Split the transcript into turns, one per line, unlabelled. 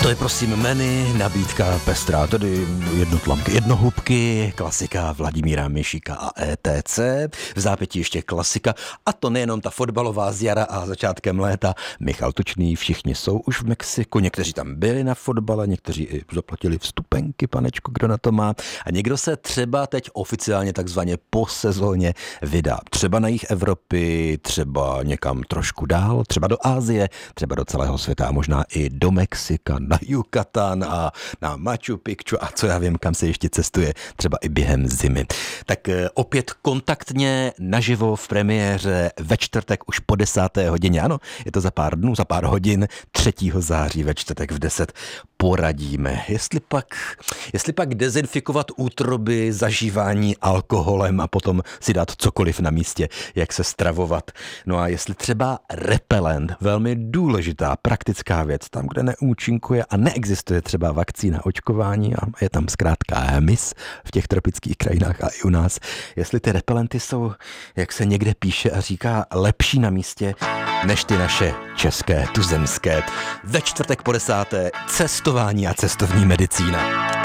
To je prosím menu, nabídka pestrá, tedy jednotlamky, jednohubky, klasika Vladimíra Mišíka a ETC, v zápětí ještě klasika, a to nejenom ta fotbalová z jara a začátkem léta. Michal Tučný, všichni jsou už v Mexiku, někteří tam byli na fotbale, někteří i zaplatili vstupenky, panečku, kdo na to má, a někdo se třeba teď oficiálně takzvaně po sezóně vydá. Třeba na jih Evropy, třeba někam trošku dál, třeba do Asie, třeba do celého světa a možná i do Mexika, na Yucatán a na Machu Picchu a co já vím, kam se ještě cestuje, třeba i během zimy. Tak opět kontaktně naživo v premiéře ve čtvrtek už po 10. hodině. Ano, je to za pár dnů, za pár hodin, 3. září ve čtvrtek v 10 poradíme. Jestli pak dezinfikovat útroby, zažívání alkoholem a potom si dát cokoliv na místě, jak se stravovat. No a jestli třeba repelent, velmi důležitá praktická věc, tam, kde neúčinkuje a neexistuje třeba vakcína očkování a je tam zkrátka hmyz v těch tropických krajinách a i u nás. Jestli ty repelenty jsou, jak se někde píše a říká, lepší na místě než ty naše české, tuzemské. Ve čtvrtek po 10. cestování a cestovní medicína.